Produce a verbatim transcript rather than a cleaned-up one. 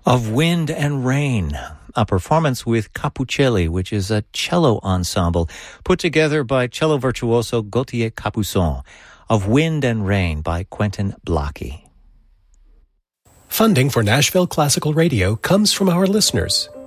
of Wind and Rain, a performance with Capucelli, which is a cello ensemble put together by cello virtuoso Gauthier Capuçon, of Wind and Rain by Quentin Blackie. Funding for Nashville Classical Radio comes from our listeners